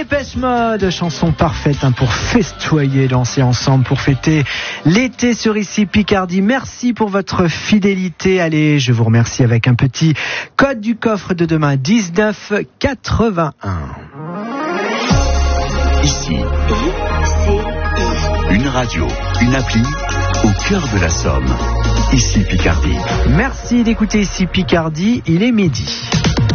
Dépêche Mode, chanson parfaite pour festoyer, danser ensemble, pour fêter l'été sur ici Picardie. Merci pour votre fidélité. Allez, je vous remercie avec un petit code du coffre de demain, 1981. Ici, une radio, une appli au cœur de la Somme. Ici Picardie. Merci d'écouter ici Picardie, il est midi.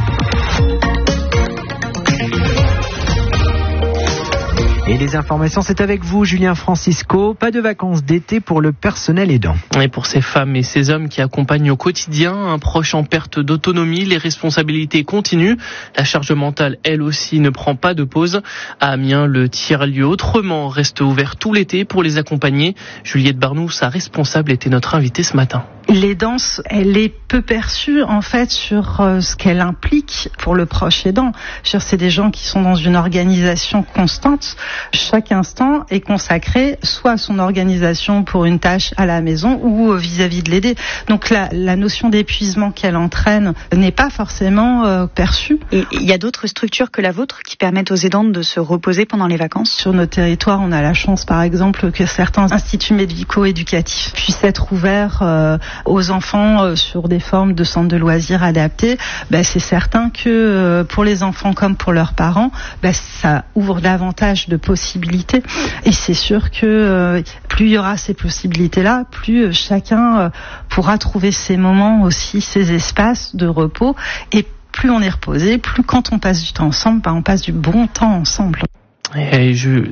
Et les informations, c'est avec vous, Julien Francisco. Pas de vacances d'été pour le personnel aidant. Et pour ces femmes et ces hommes qui accompagnent au quotidien un proche en perte d'autonomie, les responsabilités continuent. La charge mentale, elle aussi, ne prend pas de pause. À Amiens, le tiers-lieu Autrement reste ouvert tout l'été pour les accompagner. Juliette Barnou, sa responsable, était notre invitée ce matin. L'aidance, elle est peu perçue en fait sur ce qu'elle implique pour le proche aidant. C'est des gens qui sont dans une organisation constante. Chaque instant est consacré soit à son organisation pour une tâche à la maison ou vis-à-vis de l'aider. Donc la notion d'épuisement qu'elle entraîne n'est pas forcément perçue. Et il y a d'autres structures que la vôtre qui permettent aux aidantes de se reposer pendant les vacances? Sur notre territoire, on a la chance par exemple que certains instituts médico-éducatifs puissent être ouverts aux enfants sur des formes de centres de loisirs adaptés. C'est certain que pour les enfants comme pour leurs parents, ça ouvre davantage de possibilités. Et c'est sûr que plus il y aura ces possibilités-là, plus chacun pourra trouver ses moments aussi, ses espaces de repos. Et plus on est reposé, plus quand on passe du temps ensemble, on passe du bon temps ensemble. Et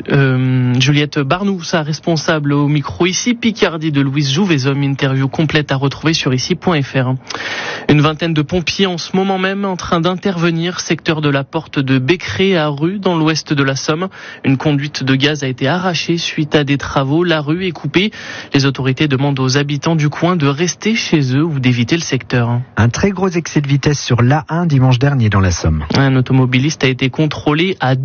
Juliette Barnou, sa responsable au micro ici Picardie de Louise Jouvezhomme, interview complète à retrouver sur ici.fr. Une vingtaine de pompiers en ce moment même en train d'intervenir, secteur de la porte de Becqueré à Rue dans l'ouest de la Somme. Une conduite de gaz a été arrachée suite à des travaux, la rue est coupée. Les autorités demandent aux habitants du coin de rester chez eux ou d'éviter le secteur. Un très gros excès de vitesse sur l'A1 dimanche dernier dans la Somme. Un automobiliste a été contrôlé à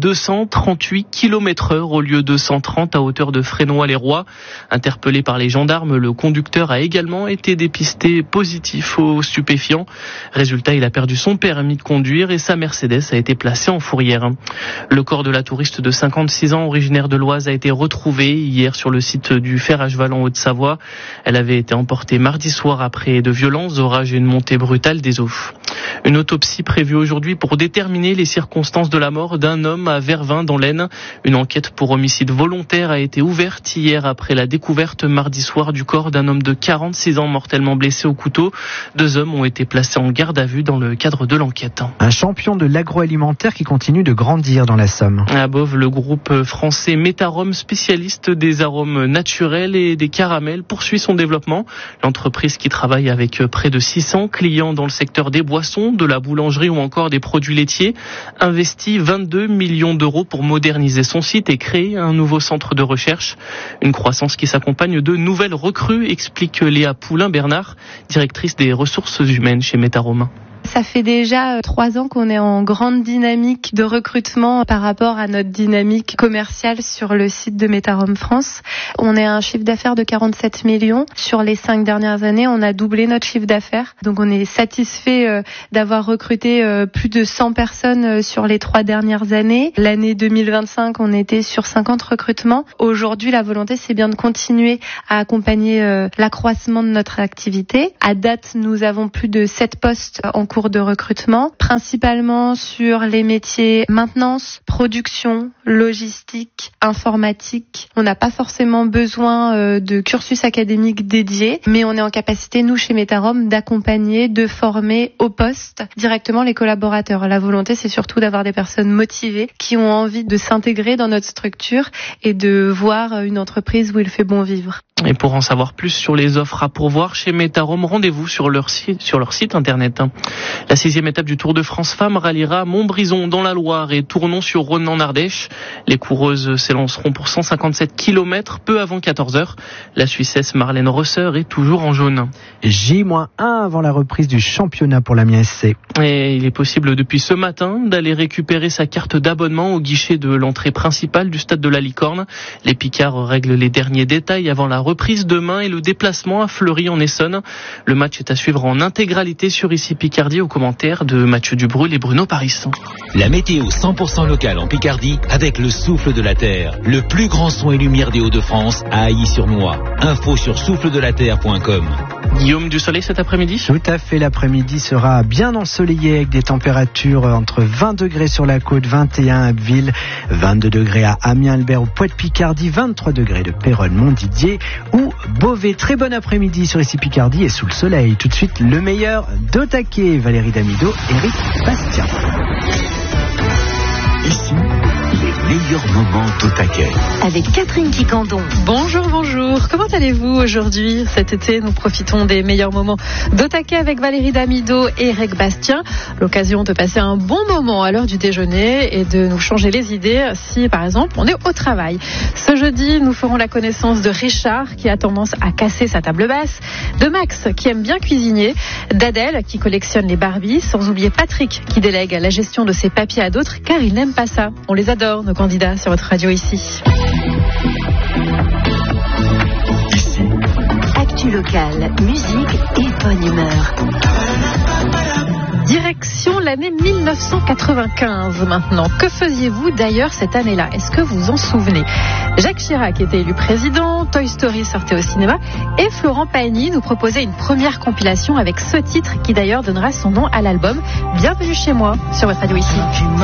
238 km/h au lieu de 130 à hauteur de Frénois-les-Rois. Interpellé par les gendarmes, le conducteur a également été dépisté positif aux stupéfiants. Résultat, il a perdu son permis de conduire et sa Mercedes a été placée en fourrière. Le corps de la touriste de 56 ans, originaire de l'Oise, a été retrouvé hier sur le site du fer à cheval en Haute-Savoie. Elle avait été emportée mardi soir après de violents orages et une montée brutale des eaux. Une autopsie prévue aujourd'hui pour déterminer les circonstances de la mort d'un homme à Vervins dans l'Aisne. Une enquête pour homicide volontaire a été ouverte hier après la découverte mardi soir du corps d'un homme de 46 ans mortellement blessé au couteau. 2 hommes ont été placés en garde à vue dans le cadre de l'enquête. Un champion de l'agroalimentaire qui continue de grandir dans la Somme. À Beauvais, le groupe français Métarom, spécialiste des arômes naturels et des caramels, poursuit son développement. L'entreprise qui travaille avec près de 600 clients dans le secteur des boissons, de la boulangerie ou encore des produits laitiers, investit 22 millions d'euros pour moderniser son site et créer un nouveau centre de recherche. Une croissance qui s'accompagne de nouvelles recrues, explique Léa Poulain-Bernard, directrice des ressources humaines chez Métarom. Ça fait déjà 3 ans qu'on est en grande dynamique de recrutement par rapport à notre dynamique commerciale sur le site de Métarom France. On est à un chiffre d'affaires de 47 millions. Sur les 5 dernières années, on a doublé notre chiffre d'affaires. Donc on est satisfait d'avoir recruté plus de 100 personnes sur les 3 dernières années. L'année 2025, on était sur 50 recrutements. Aujourd'hui, la volonté, c'est bien de continuer à accompagner l'accroissement de notre activité. À date, nous avons plus de 7 postes en cours de recrutement, principalement sur les métiers maintenance, production, logistique, informatique. On n'a pas forcément besoin de cursus académique dédié, mais on est en capacité, nous, chez Métarom, d'accompagner, de former au poste directement les collaborateurs. La volonté, c'est surtout d'avoir des personnes motivées qui ont envie de s'intégrer dans notre structure et de voir une entreprise où il fait bon vivre. Et pour en savoir plus sur les offres à pourvoir chez Métarom, rendez-vous sur leur site internet. La 6e étape du Tour de France Femmes ralliera Montbrison dans la Loire et Tournon-sur-Rhône en Ardèche. Les coureuses s'élanceront pour 157 km peu avant 14h. La Suissesse Marlène Rosser est toujours en jaune. J-1 avant la reprise du championnat pour l'Amiens SC. Et il est possible depuis ce matin d'aller récupérer sa carte d'abonnement au guichet de l'entrée principale du stade de la Licorne. Les Picards règlent les derniers détails avant la reprise demain et le déplacement à Fleury en Essonne. Le match est à suivre en intégralité sur ici Picardie. Picardie aux commentaires de Mathieu Dubrul et Bruno Parisson. La météo 100% locale en Picardie avec le souffle de la terre. Le plus grand son et lumière des Hauts-de-France à Ailly-sur-Noix. Info sur souffledelaterre.com. Guillaume, du soleil cet après-midi ? Tout à fait, l'après-midi sera bien ensoleillé avec des températures entre 20 degrés sur la côte, 21 à Abbeville, 22 degrés à Amiens, Albert ou Poix-de-Picardie, 23 degrés de Péronne, Montdidier ou Beauvais. Très bon après-midi sur ici Picardie et sous le soleil. Tout de suite, le meilleur d'Otaquet, Valérie Damido, Eric Bastien. Ici, les meilleurs moments d'Otaquet. Avec Catherine Quicandon. Bonjour. Comment allez-vous aujourd'hui ? Cet été, nous profitons des meilleurs moments d'Otaquet avec Valérie Damido et Eric Bastien. L'occasion de passer un bon moment à l'heure du déjeuner et de nous changer les idées si, par exemple, on est au travail. Ce jeudi, nous ferons la connaissance de Richard qui a tendance à casser sa table basse, de Max qui aime bien cuisiner, d'Adèle qui collectionne les Barbies, sans oublier Patrick qui délègue la gestion de ses papiers à d'autres car il n'aime pas ça. On les adore, nos candidats sur votre radio ici. Actu locale, musique et bonne humeur. Direction l'année 1995 maintenant. Que faisiez-vous d'ailleurs cette année-là ? Est-ce que vous vous en souvenez ? Jacques Chirac était élu président, Toy Story sortait au cinéma et Florent Pagny nous proposait une première compilation avec ce titre qui d'ailleurs donnera son nom à l'album Bienvenue chez moi sur votre radio ici.